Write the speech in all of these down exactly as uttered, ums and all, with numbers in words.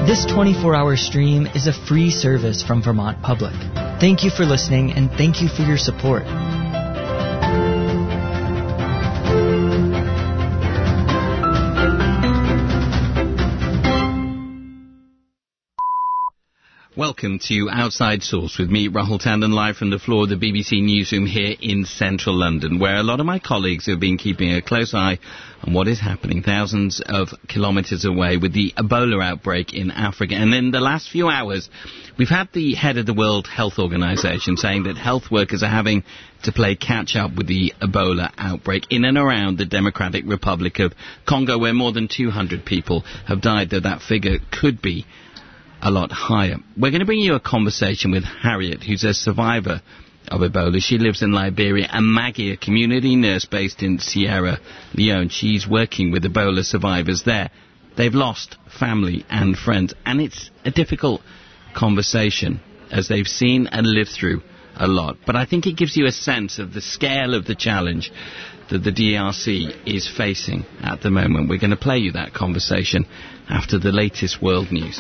This twenty-four hour stream is a free service from Vermont Public. Thank you for listening, and thank you for your support. Welcome to Outside Source with me, Rahul Tandon, live from the floor of the B B C Newsroom here in central London, where a lot of my colleagues have been keeping a close eye on what is happening thousands of kilometres away with the Ebola outbreak in Africa. And in the last few hours, we've had the head of the World Health Organization saying that health workers are having to play catch-up with the Ebola outbreak in and around the Democratic Republic of Congo, where more than two hundred people have died, though that figure could be a lot higher. We're going to bring you a conversation with Harriet, who's a survivor of Ebola. She lives in Liberia, and Maggie, a community nurse based in Sierra Leone. She's working with Ebola survivors there. They've lost family and friends, and it's a difficult conversation as they've seen and lived through a lot. But I think it gives you a sense of the scale of the challenge that the D R C is facing at the moment. We're going to play you that conversation after the latest world news.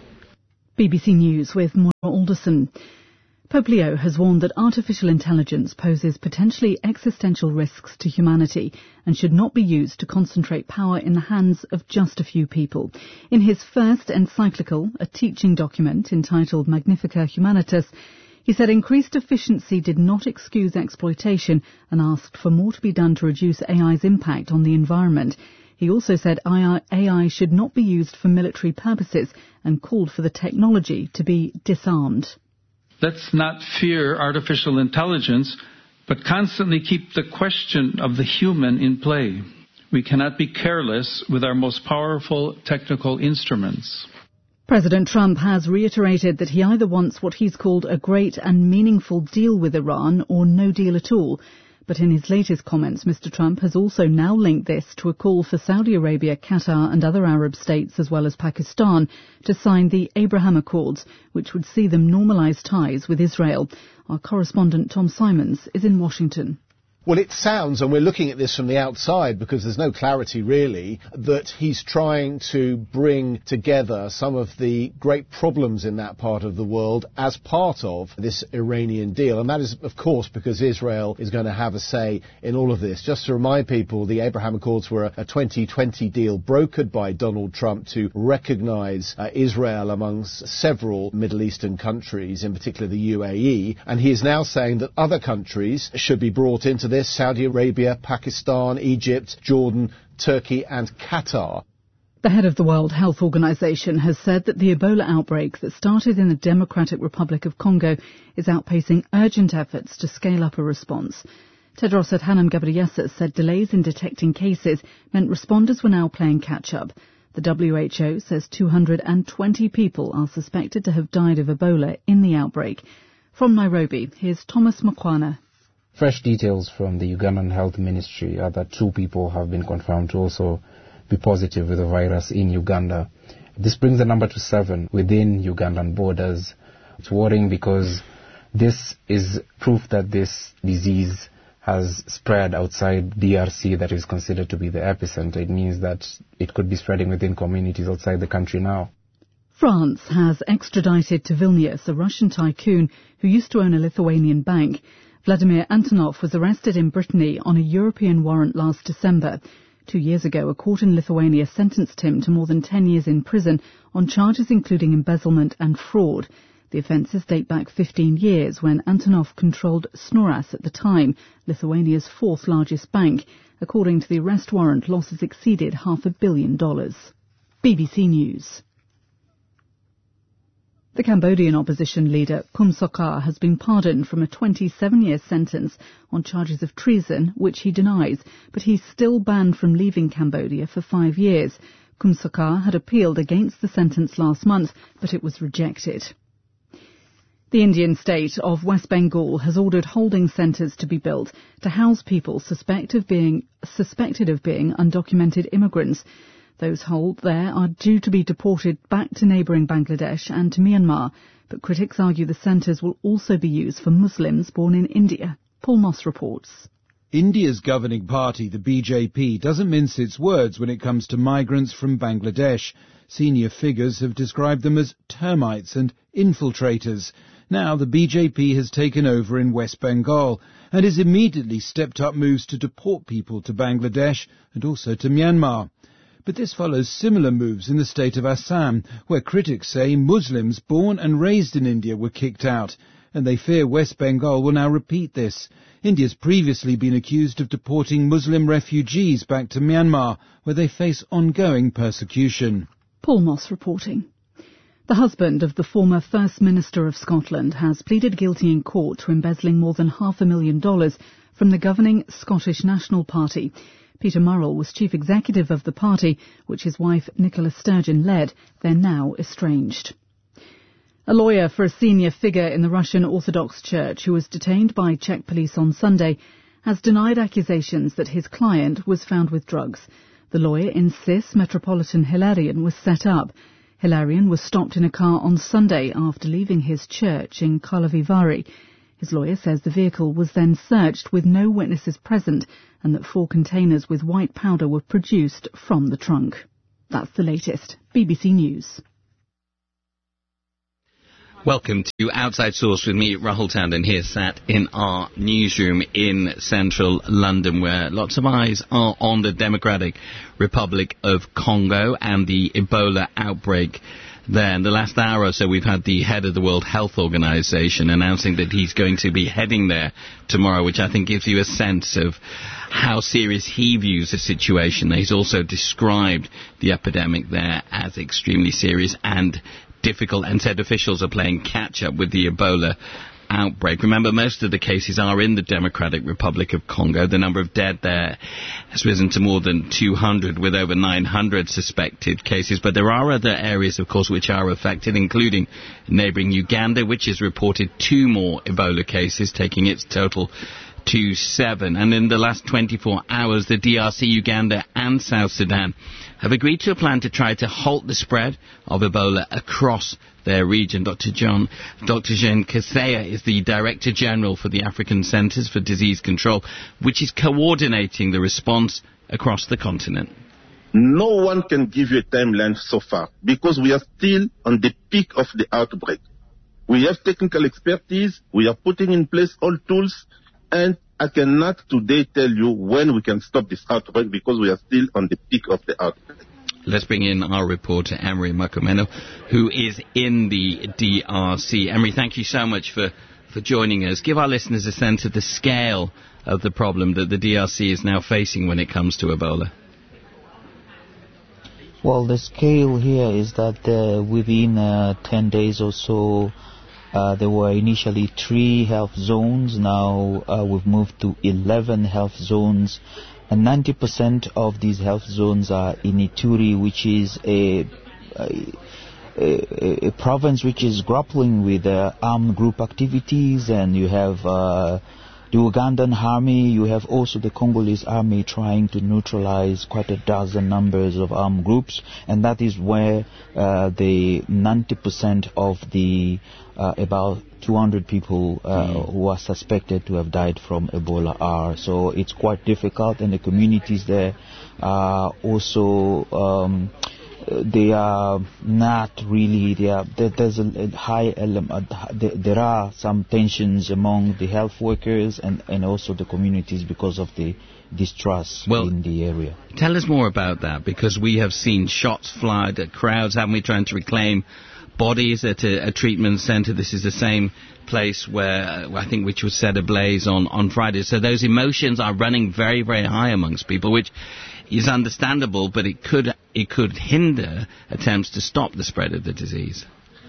B B C News with Maura Alderson. Pope Leo has warned that artificial intelligence poses potentially existential risks to humanity and should not be used to concentrate power in the hands of just a few people. In his first encyclical, a teaching document entitled Magnificat Humanitas, he said increased efficiency did not excuse exploitation and asked for more to be done to reduce A I's impact on the environment. He also said A I should not be used for military purposes and called for the technology to be disarmed. Let's not fear artificial intelligence, but constantly keep the question of the human in play. We cannot be careless with our most powerful technical instruments. President Trump has reiterated that he either wants what he's called a great and meaningful deal with Iran or no deal at all. But in his latest comments, Mister Trump has also now linked this to a call for Saudi Arabia, Qatar and other Arab states, as well as Pakistan, to sign the Abraham Accords, which would see them normalise ties with Israel. Our correspondent Tom Simons is in Washington. Well, it sounds, and we're looking at this from the outside because there's no clarity really, that he's trying to bring together some of the great problems in that part of the world as part of this Iranian deal. And that is, of course, because Israel is going to have a say in all of this. Just to remind people, the Abraham Accords were a twenty twenty deal brokered by Donald Trump to recognise uh, Israel amongst several Middle Eastern countries, in particular the U A E. And he is now saying that other countries should be brought into this. Saudi Arabia, Pakistan, Egypt, Jordan, Turkey and Qatar. The head of the World Health Organization has said that the Ebola outbreak that started in the Democratic Republic of Congo is outpacing urgent efforts to scale up a response. Tedros Adhanom Ghebreyesus said delays in detecting cases meant responders were now playing catch-up. The W H O says two hundred twenty people are suspected to have died of Ebola in the outbreak. From Nairobi, here's Thomas Makwana. Fresh details from the Ugandan Health Ministry are that two people have been confirmed to also be positive with the virus in Uganda. This brings the number to seven within Ugandan borders. It's worrying because this is proof that this disease has spread outside D R C that is considered to be the epicenter. It means that it could be spreading within communities outside the country now. France has extradited to Vilnius a Russian tycoon who used to own a Lithuanian bank. Vladimir Antonov was arrested in Brittany on a European warrant last December. Two years ago, a court in Lithuania sentenced him to more than ten years in prison on charges including embezzlement and fraud. The offences date back fifteen years when Antonov controlled Snoras at the time, Lithuania's fourth largest bank. According to the arrest warrant, losses exceeded half a billion dollars. B B C News. The Cambodian opposition leader Kum Sokha has been pardoned from a twenty-seven year sentence on charges of treason, which he denies, but he's still banned from leaving Cambodia for five years. Kum Sokha had appealed against the sentence last month, but it was rejected. The Indian state of West Bengal has ordered holding centres to be built to house people suspect of being, suspected of being undocumented immigrants. Those held there are due to be deported back to neighbouring Bangladesh and to Myanmar, but critics argue the centres will also be used for Muslims born in India. Paul Moss reports. India's governing party, the B J P, doesn't mince its words when it comes to migrants from Bangladesh. Senior figures have described them as termites and infiltrators. Now the B J P has taken over in West Bengal and has immediately stepped up moves to deport people to Bangladesh and also to Myanmar. But this follows similar moves in the state of Assam, where critics say Muslims born and raised in India were kicked out, and they fear West Bengal will now repeat this. India's previously been accused of deporting Muslim refugees back to Myanmar, where they face ongoing persecution. Paul Moss reporting. The husband of the former First Minister of Scotland has pleaded guilty in court to embezzling more than half a million dollars from the governing Scottish National Party. Peter Murrell was chief executive of the party, which his wife Nicola Sturgeon led. They're now estranged. A lawyer for a senior figure in the Russian Orthodox Church who was detained by Czech police on Sunday has denied accusations that his client was found with drugs. The lawyer insists Metropolitan Hilarion was set up. Hilarion was stopped in a car on Sunday after leaving his church in Karlovy. His lawyer says the vehicle was then searched with no witnesses present and that four containers with white powder were produced from the trunk. That's the latest. B B C News. Welcome to Outside Source with me, Rahul Tandon, here sat in our newsroom in central London, where lots of eyes are on the Democratic Republic of Congo and the Ebola outbreak there. In the last hour or so, we've had the head of the World Health Organization announcing that he's going to be heading there tomorrow, which I think gives you a sense of how serious he views the situation. He's also described the epidemic there as extremely serious and difficult, and said officials are playing catch-up with the Ebola outbreak. Remember, most of the cases are in the Democratic Republic of Congo. The number of dead there has risen to more than two hundred, with over nine hundred suspected cases. But there are other areas, of course, which are affected, including neighbouring Uganda, which has reported two more Ebola cases, taking its total to seven. And in the last twenty-four hours, the D R C, Uganda and South Sudan have agreed to a plan to try to halt the spread of Ebola across their region. Doctor John, Doctor Jean Kaseya is the Director General for the African Centres for Disease Control, which is coordinating the response across the continent. No one can give you a timeline so far, because we are still on the peak of the outbreak. We have technical expertise, we are putting in place all tools, and I cannot today tell you when we can stop this outbreak, because we are still on the peak of the outbreak. Let's bring in our reporter, Emery Makomeno, who is in the D R C. Emery, thank you so much for, for joining us. Give our listeners a sense of the scale of the problem that the D R C is now facing when it comes to Ebola. Well, the scale here is that uh, within uh, ten days or so, Uh, there were initially three health zones. Now uh, we've moved to eleven health zones, and ninety percent of these health zones are in Ituri, which is a, a, a, a province which is grappling with uh, armed group activities, and you have uh, the Ugandan army, you have also the Congolese army trying to neutralize quite a dozen numbers of armed groups, and that is where uh, the ninety percent of the uh, about two hundred people uh, mm. who are suspected to have died from Ebola are. So it's quite difficult, and the communities there are also um, they are not really, they are, there, there's a, a high element, there, there are some tensions among the health workers and, and also the communities because of the distrust well, in the area. Tell us more about that, because we have seen shots fired at crowds, haven't we, trying to reclaim bodies at a, a treatment centre. This is the same place where, uh, I think, which was set ablaze on, on Friday. So those emotions are running very, very high amongst people, which is understandable, but it could it could hinder attempts to stop the spread of the disease.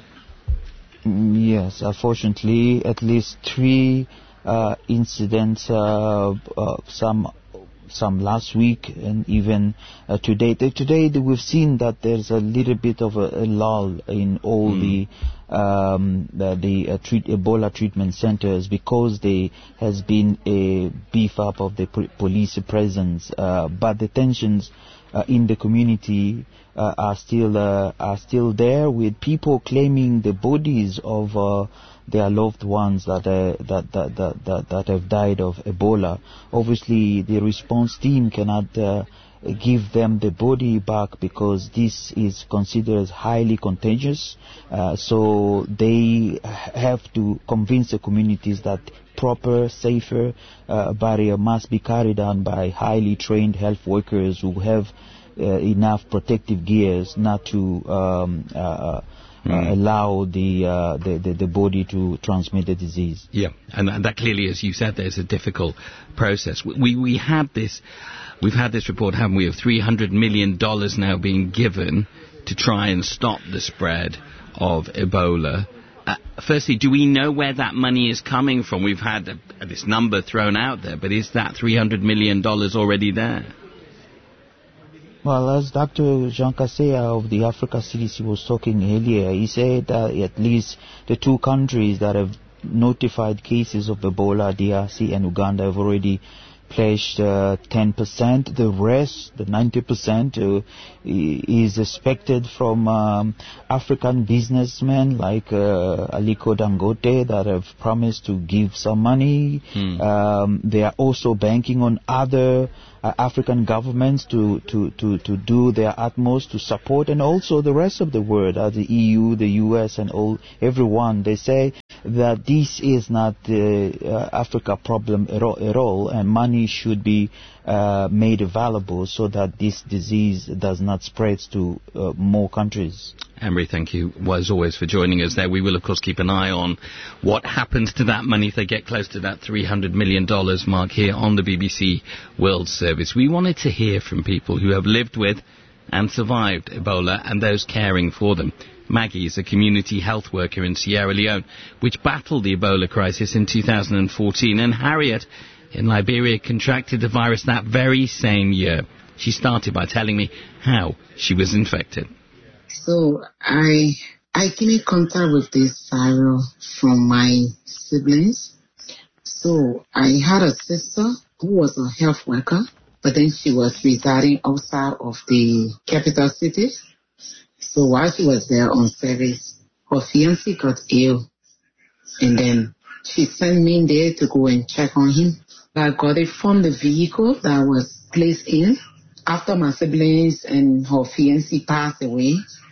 Yes, unfortunately, at least three uh, incidents, uh, uh, some some last week and even uh, today. Today we've seen that there's a little bit of a, a lull in all mm. the um, the, the uh, treat, Ebola treatment centers, because there has been a beef up of the po- police presence, uh, but the tensions uh, in the community uh, are still uh, are still there, with people claiming the bodies of uh, their loved ones that, uh, that, that that that that have died of Ebola. Obviously, the response team cannot uh, give them the body back because this is considered as highly contagious. Uh, so they have to convince the communities that proper, safer uh, barrier must be carried on by highly trained health workers who have uh, enough protective gears not to um, uh, Uh, mm. allow the, uh, the, the the body to transmit the disease. Yeah, and, and that clearly, as you said, there's a difficult process. We we had this, we've had this report, haven't we, of three hundred million dollars now being given to try and stop the spread of Ebola. Uh, firstly, do we know where that money is coming from? We've had a, this number thrown out there, but is that three hundred million dollars already there? Well, as Doctor Jean Kaseya of the Africa C D C was talking earlier, he said that at least the two countries that have notified cases of Ebola, D R C and Uganda, have already pledged uh, ten percent. The rest, the ninety percent, uh, is expected from um, African businessmen like uh, Aliko Dangote that have promised to give some money. Hmm. Um, they are also banking on other Uh, African governments to, to, to, to do their utmost to support, and also the rest of the world, uh, the E U, the U S, and all everyone. They say that this is not the uh, Africa problem at all, at all, and money should be uh, made available so that this disease does not spread to uh, more countries. Emery, thank you, as always, for joining us there. We will, of course, keep an eye on what happens to that money if they get close to that three hundred million dollars mark here on the B B C World Service. We wanted to hear from people who have lived with and survived Ebola and those caring for them. Maggie is a community health worker in Sierra Leone, which battled the Ebola crisis in two thousand fourteen, and Harriet in Liberia contracted the virus that very same year. She started by telling me how she was infected. So I I came in contact with this virus from my siblings. So I had a sister who was a health worker, but then she was residing outside of the capital city. So while she was there on service, her fiancé got ill, and then she sent me there to go and check on him. I got it from the vehicle that was placed in after my siblings and her fiancé passed away.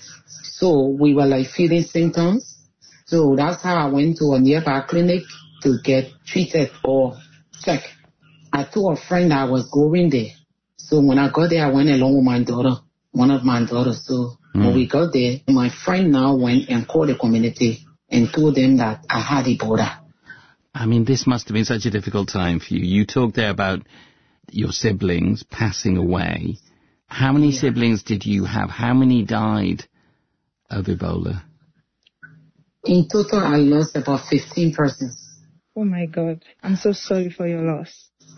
So we were like feeling symptoms. So that's how I went to a nearby clinic to get treated or checked. I told a friend I was going there. So when I got there, I went along with my daughter, one of my daughters. So mm. when we got there, my friend now went and called the community and told them that I had Ebola. I mean, this must have been such a difficult time for you. You talked there about your siblings passing away. How many yeah. siblings did you have? How many died of Ebola? In total, I lost about fifteen persons. Oh my God. I'm so sorry for your loss.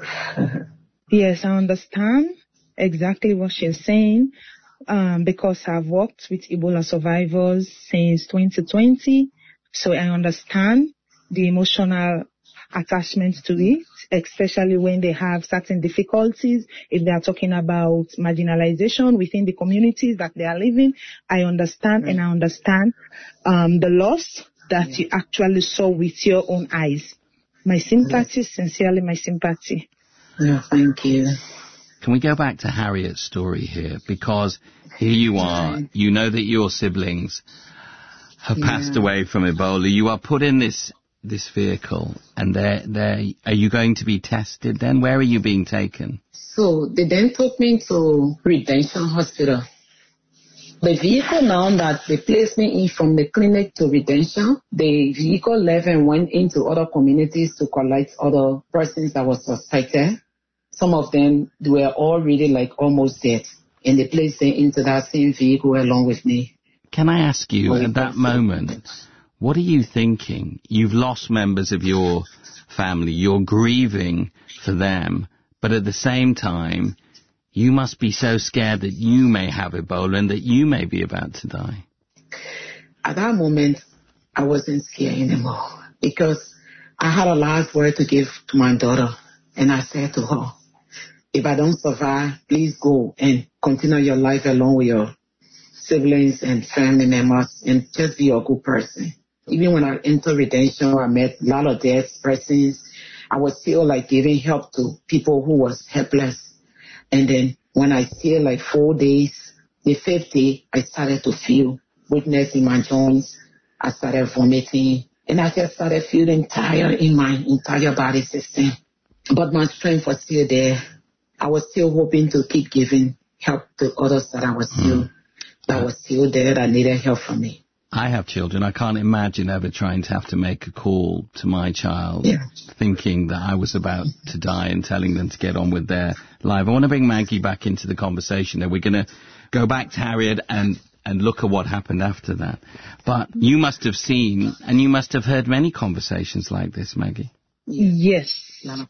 Yes, I understand exactly what she's saying, um, because I've worked with Ebola survivors since twenty twenty. So I understand the emotional attachment to it, especially when they have certain difficulties. If they are talking about marginalization within the communities that they are living, I understand right. and I understand um, the loss that yeah. you actually saw with your own eyes. My sympathy, yeah. sincerely my sympathy. Yeah, thank you. Can we go back to Harriet's story here? Because here you are, you know that your siblings have yeah. passed away from Ebola. You are put in this this vehicle, and they're, they're, are you going to be tested then? Where are you being taken? So they then took me to Redemption Hospital. The vehicle now that they placed me in from the clinic to Redemption, the vehicle left and went into other communities to collect other persons that were suspected. Some of them were already like almost dead, and they placed them into that same vehicle along with me. Can I ask you, at that moment, what are you thinking? You've lost members of your family. You're grieving for them. But at the same time, you must be so scared that you may have Ebola and that you may be about to die. At that moment, I wasn't scared anymore because I had a last word to give to my daughter. And I said to her, if I don't survive, please go and continue your life along with your siblings and family members and just be a good person. Even when I entered redemption, I met a lot of dead persons. I was still like giving help to people who was helpless. And then when I stayed like four days, the fifth day, I started to feel weakness in my joints. I started vomiting, and I just started feeling tired in my entire body system. But my strength was still there. I was still hoping to keep giving help to others that I was still, mm. that was still there, that needed help from me. I have children. I can't imagine ever trying to have to make a call to my child, yeah. thinking that I was about to die and telling them to get on with their life. I want to bring Maggie back into the conversation. We're going to go back to Harriet and, and look at what happened after that. But you must have seen and you must have heard many conversations like this, Maggie. Yes.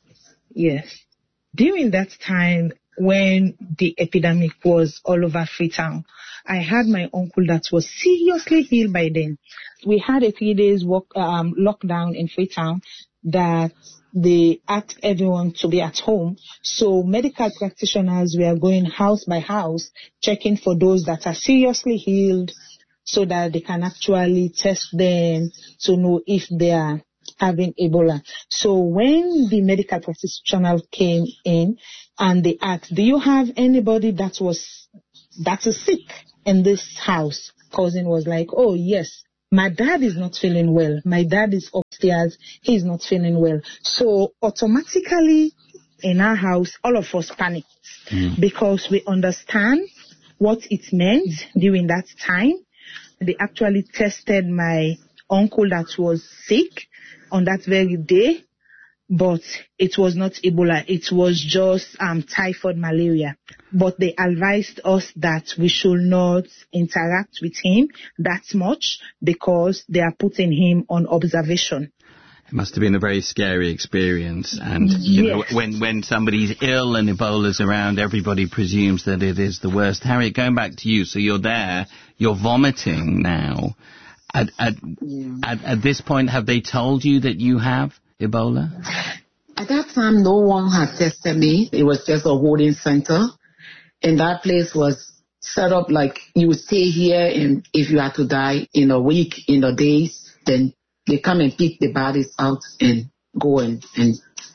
Yes. During that time when the epidemic was all over Freetown, I had my uncle that was seriously ill by then. We had a three days walk, um, lockdown in Freetown that they asked everyone to be at home. So medical practitioners were going house by house, checking for those that are seriously ill so that they can actually test them to know if they are having Ebola. So when the medical practitioner came in and they asked, do you have anybody that was, that is sick in this house? Cousin was like, oh yes, my dad is not feeling well. My dad is upstairs. He's not feeling well. So automatically in our house, all of us panicked mm. because we understand what it meant during that time. They actually tested my uncle that was sick on that very day, but it was not Ebola. It was just um, typhoid malaria. But they advised us that we should not interact with him that much because they are putting him on observation. It must have been a very scary experience. And, you yes. know, when, when somebody's ill and Ebola's around, everybody presumes that it is the worst. Harriet, going back to you, so you're there, you're vomiting now. At, at, yeah. at, at this point, have they told you that you have Ebola? At that time, no one had tested me. It was just a holding center. And that place was set up like you would stay here, and if you had to die in a week, in a days, then they come and pick the bodies out and go and, and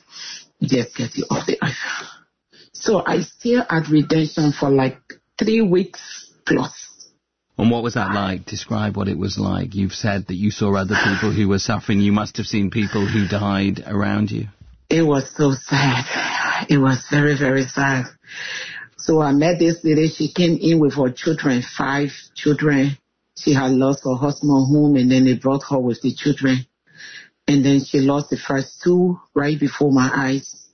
just get you off the earth. So I stayed at Redemption for like three weeks plus. And what was that like? Describe what it was like. You've said that you saw other people who were suffering. You must have seen people who died around you. It was so sad. It was very, very sad. So I met this lady. She came in with her children, five children. She had lost her husband home, and then they brought her with the children. And then she lost the first two right before my eyes.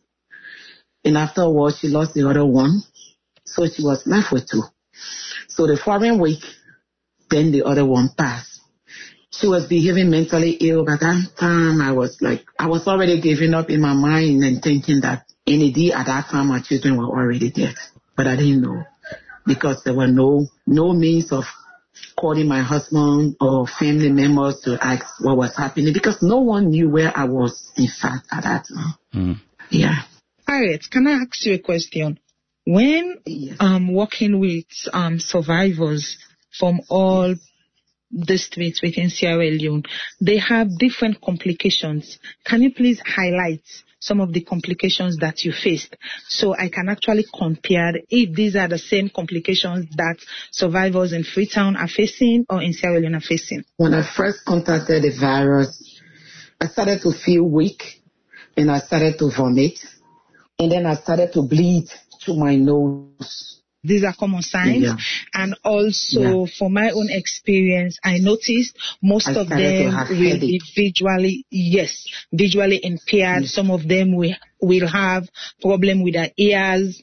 And afterwards, she lost the other one. So she was left with two. So the following week, then the other one passed. She was behaving mentally ill. By that time, I was like, I was already giving up in my mind and thinking that any day at that time, my children were already dead. But I didn't know because there were no, no means of calling my husband or family members to ask what was happening because no one knew where I was, in fact, at that time. Mm. Yeah. Harriet, can I ask you a question? When yes. um working with um survivors from all districts within Sierra Leone, they have different complications. Can you please highlight some of the complications that you faced so I can actually compare if these are the same complications that survivors in Freetown are facing or in Sierra Leone are facing? When I first contacted the virus, I started to feel weak and I started to vomit and then I started to bleed through my nose. These are common signs. Yeah. And also, yeah. from my own experience, I noticed most I of them will be visually, yes, visually impaired. Yes. Some of them will, will have problem with their ears.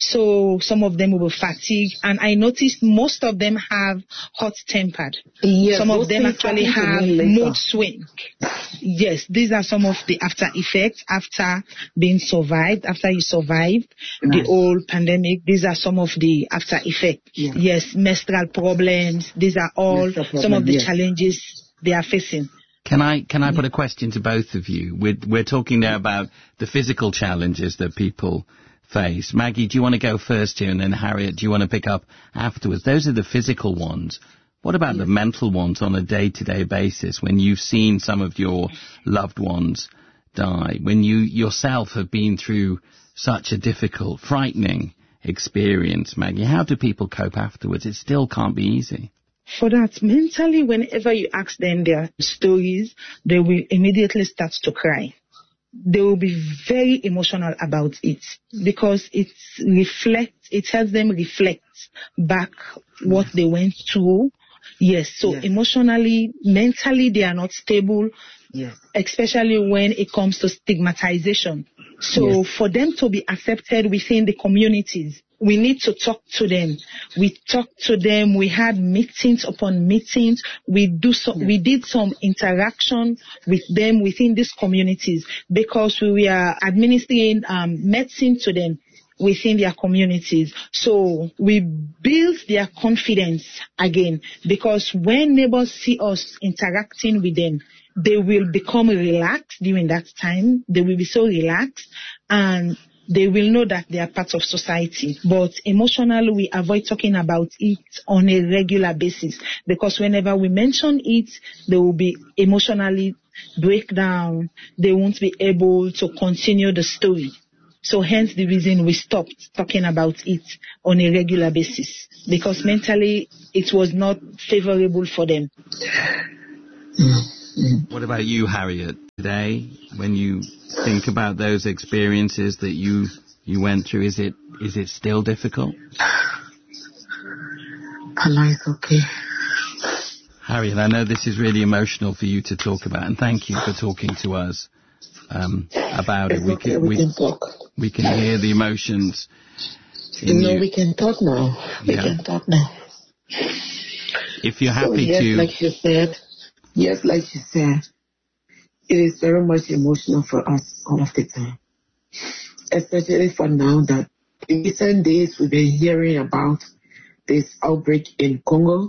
So some of them will be fatigued. And I noticed most of them have hot-tempered. Yes, some of them actually have mood swing. Yes, these are some of the after effects after being survived, after you survived nice. the whole pandemic. These are some of the after effects. Yeah. Yes, menstrual problems. These are all problem, some of the yes. challenges they are facing. Can I can I put a question to both of you? We're, we're talking now about the physical challenges that people face. Maggie, do you want to go first here, and then Harriet, do you want to pick up afterwards? Those are the physical ones. What about the mental ones on a day-to-day basis when you've seen some of your loved ones die, when you yourself have been through such a difficult, frightening experience, Maggie? How do people cope afterwards? It still can't be easy. For that, mentally, whenever you ask them their stories, they will immediately start to cry. They will be very emotional about it because it reflects, it helps them reflect back what they went through. Yes, so yes. Emotionally, mentally, they are not stable, yes. Especially when it comes to stigmatization. So yes. For them to be accepted within the communities, we need to talk to them. We talk to them. We had meetings upon meetings. We do so, yes. We did some interaction with them within these communities because we are administering um, medicine to them within their communities. So we build their confidence again because when neighbors see us interacting with them, they will become relaxed during that time. They will be so relaxed and they will know that they are part of society. But emotionally, we avoid talking about it on a regular basis because whenever we mention it, they will be emotionally break down. They won't be able to continue the story. So hence the reason we stopped talking about it on a regular basis because mentally it was not favorable for them. What about you, Harriet? Today, when you think about those experiences that you you went through, is it is it still difficult? Allah is okay. Harriet, I know this is really emotional for you to talk about, and thank you for talking to us um, about it's it. We okay, can we, we can talk. We can hear the emotions. In no, you. we can talk now. We yeah. can talk now. If you're happy so, yes, to, like you said. Yes, like you said, it is very much emotional for us all of the time. Especially for now that in recent days we've been hearing about this outbreak in Congo.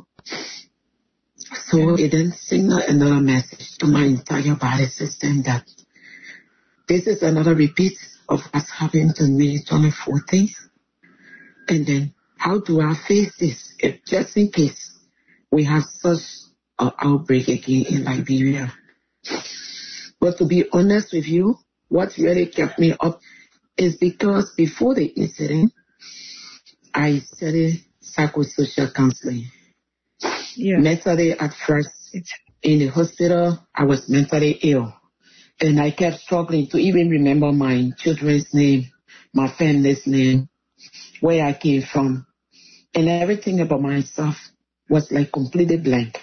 So it then signaled another message to my entire body system that this is another repeat of what's happened to me twenty fourteen. And then how do I face this if just in case we have such an outbreak again in Liberia? But to be honest with you, what really kept me up is because before the incident, I studied psychosocial counseling. Yeah. Mentally at first, in the hospital, I was mentally ill. And I kept struggling to even remember my children's name, my family's name, where I came from. And everything about myself was like completely blank.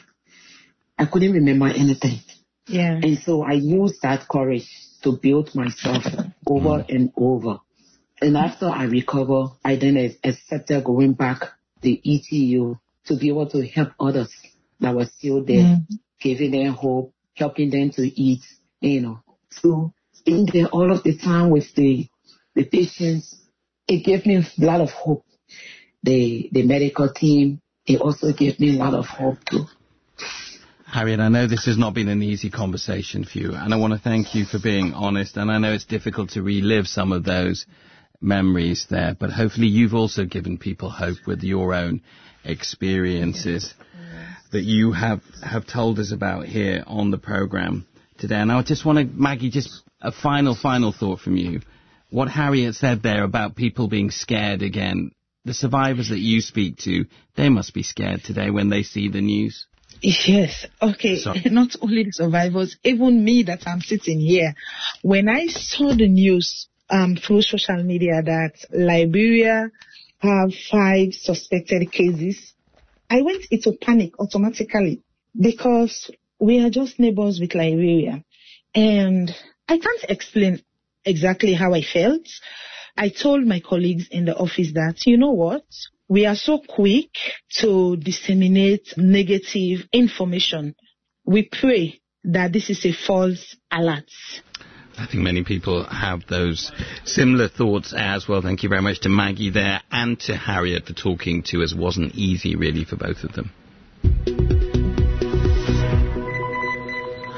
I couldn't remember anything. Yeah. And so I used that courage to build myself over and over. And after I recovered, I then accepted going back to the E T U to be able to help others that were still there, mm-hmm. giving them hope, helping them to eat, you know. So being there all of the time with the the patients, it gave me a lot of hope. The the medical team, it also gave me a lot of hope too. Harriet, I know this has not been an easy conversation for you, and I want to thank you for being honest, and I know it's difficult to relive some of those memories there, but hopefully you've also given people hope with your own experiences that you have, have told us about here on the program today. And I just want to, Maggie, just a final, final thought from you. What Harriet said there about people being scared again, the survivors that you speak to, they must be scared today when they see the news. Yes, okay, Sorry. Not only the survivors, even me that I'm sitting here. When I saw the news um, through social media that Liberia have five suspected cases, I went into panic automatically because we are just neighbors with Liberia. And I can't explain exactly how I felt. I told my colleagues in the office that, you know what? We are so quick to disseminate negative information. We pray that this is a false alert. I think many people have those similar thoughts as well. Thank you very much to Maggie there and to Harriet for talking to us. It wasn't easy, really, for both of them.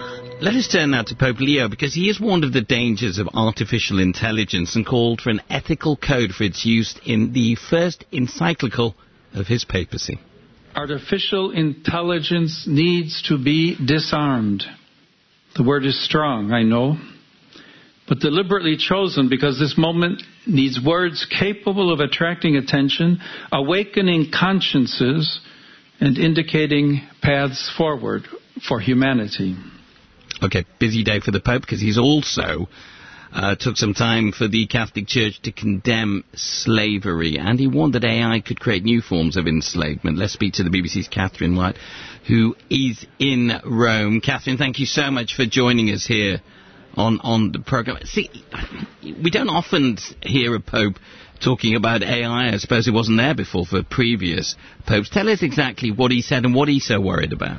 Let us turn now to Pope Leo, because he has warned of the dangers of artificial intelligence and called for an ethical code for its use in the first encyclical of his papacy. Artificial intelligence needs to be disarmed. The word is strong, I know, but deliberately chosen because this moment needs words capable of attracting attention, awakening consciences, and indicating paths forward for humanity. Okay, busy day for the Pope, because he's also uh, took some time for the Catholic Church to condemn slavery, and he warned that A I could create new forms of enslavement. Let's speak to the B B C's Catherine White, who is in Rome. Catherine, thank you so much for joining us here on, on the programme. See, we don't often hear a Pope talking about A I. I suppose it wasn't there before for previous popes. Tell us exactly what he said and what he's so worried about.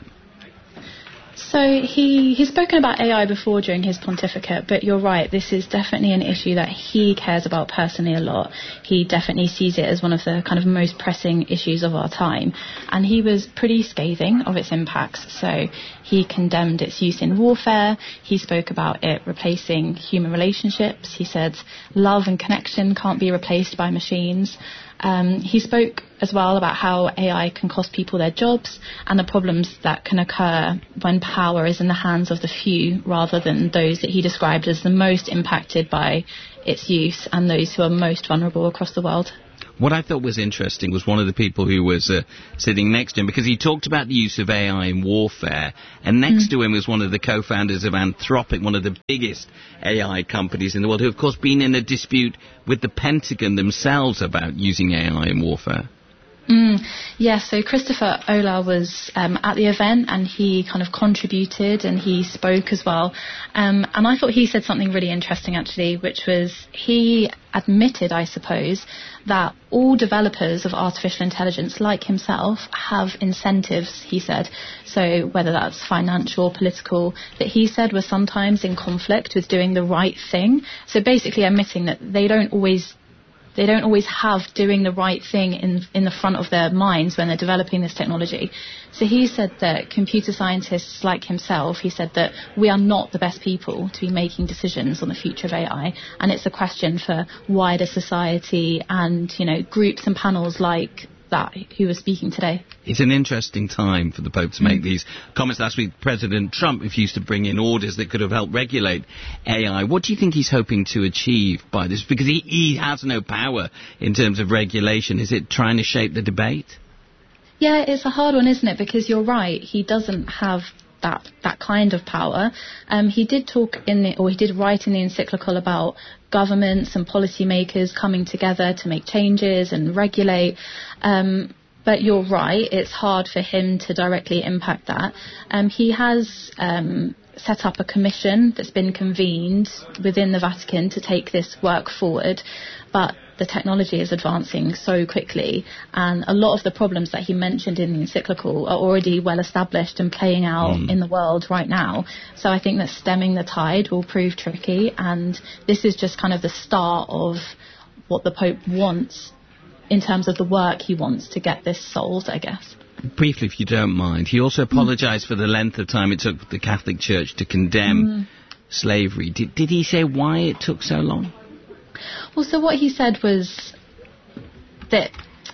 So he, he's spoken about A I before during his pontificate, but you're right, this is definitely an issue that he cares about personally a lot. He definitely sees it as one of the kind of most pressing issues of our time. And he was pretty scathing of its impacts. So he condemned its use in warfare. He spoke about it replacing human relationships. He said love and connection can't be replaced by machines. Um, he spoke as well about how A I can cost people their jobs and the problems that can occur when power is in the hands of the few rather than those that he described as the most impacted by its use and those who are most vulnerable across the world. What I thought was interesting was one of the people who was uh, sitting next to him, because he talked about the use of A I in warfare, and next mm. to him was one of the co-founders of Anthropic, one of the biggest A I companies in the world, who, of course, been in a dispute with the Pentagon themselves about using A I in warfare. Mm, yeah, so Christopher Olah was um, at the event and he kind of contributed and he spoke as well. Um, and I thought he said something really interesting, actually, which was he admitted, I suppose, that all developers of artificial intelligence, like himself, have incentives, he said. So whether that's financial or political, that he said was sometimes in conflict with doing the right thing. So basically admitting that they don't always They don't always have doing the right thing in in the front of their minds when they're developing this technology. So he said that computer scientists like himself, he said that we are not the best people to be making decisions on the future of A I. And it's a question for wider society and, you know, groups and panels like that who were speaking today. It's an interesting time for the Pope to make mm. these comments. Last week, President Trump refused to bring in orders that could have helped regulate A I. What do you think he's hoping to achieve by this? Because he, he has no power in terms of regulation. Is it trying to shape the debate? Yeah, it's a hard one, isn't it? Because you're right, he doesn't have that that kind of power. Um, he did talk in the, or he did write in the encyclical about governments and policymakers coming together to make changes and regulate. Um, but you're right, it's hard for him to directly impact that. Um, he has um, set up a commission that's been convened within the Vatican to take this work forward. But the technology is advancing so quickly, and a lot of the problems that he mentioned in the encyclical are already well established and playing out mm. in the world right now. So I think that stemming the tide will prove tricky, and this is just kind of the start of what the Pope wants in terms of the work he wants to get this solved, I guess. Briefly, if you don't mind, he also apologised mm. for the length of time it took the Catholic Church to condemn mm. slavery. Did, did he say why it took so long? Well, so what he said was that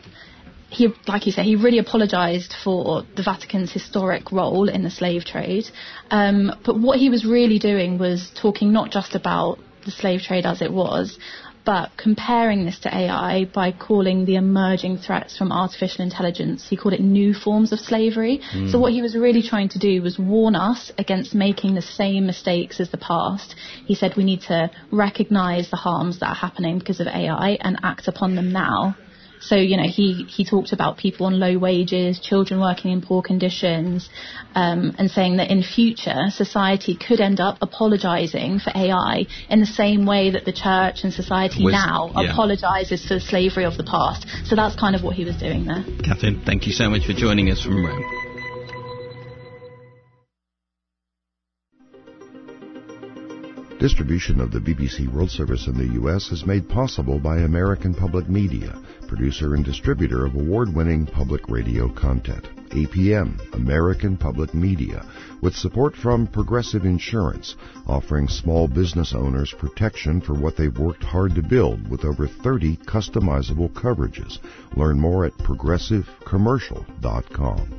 he, like you said, he really apologised for the Vatican's historic role in the slave trade. Um, but what he was really doing was talking not just about the slave trade as it was, but comparing this to A I by calling the emerging threats from artificial intelligence, he called it new forms of slavery. Mm. So what he was really trying to do was warn us against making the same mistakes as the past. He said we need to recognise the harms that are happening because of A I and act upon them now. So, you know, he, he talked about people on low wages, children working in poor conditions, um, and saying that in future, society could end up apologising for A I in the same way that the church and society was, now yeah. apologises for the slavery of the past. So that's kind of what he was doing there. Catherine, thank you so much for joining us from Rome. Distribution of the B B C World Service in the U S is made possible by American Public Media, producer and distributor of award-winning public radio content. A P M, American Public Media, with support from Progressive Insurance, offering small business owners protection for what they've worked hard to build with over thirty customizable coverages. Learn more at progressive commercial dot com.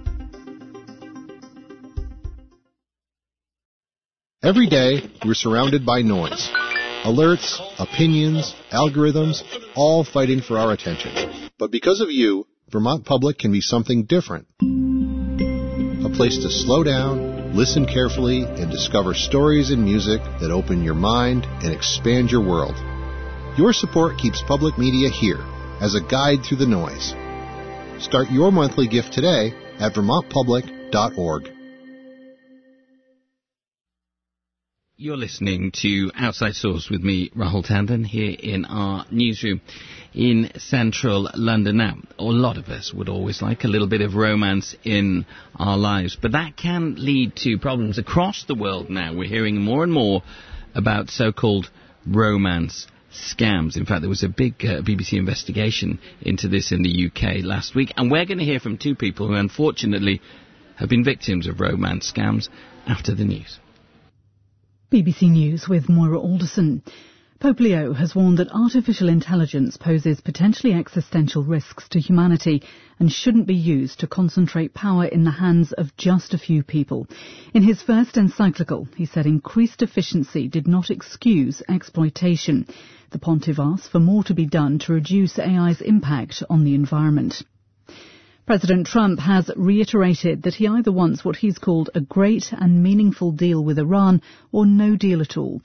Every day, we're surrounded by noise. Alerts, opinions, algorithms, all fighting for our attention. But because of you, Vermont Public can be something different. A place to slow down, listen carefully, and discover stories and music that open your mind and expand your world. Your support keeps public media here as a guide through the noise. Start your monthly gift today at vermont public dot org. You're listening to Outside Source with me, Rahul Tandon, here in our newsroom in central London. Now, a lot of us would always like a little bit of romance in our lives, but that can lead to problems across the world now. We're hearing more and more about so-called romance scams. In fact, there was a big uh, B B C investigation into this in the U K last week, and we're going to hear from two people who unfortunately have been victims of romance scams after the news. B B C News with Moira Alderson. Pope Leo has warned that artificial intelligence poses potentially existential risks to humanity and shouldn't be used to concentrate power in the hands of just a few people. In his first encyclical, he said increased efficiency did not excuse exploitation. The pontiff asked for more to be done to reduce A I's impact on the environment. President Trump has reiterated that he either wants what he's called a great and meaningful deal with Iran or no deal at all.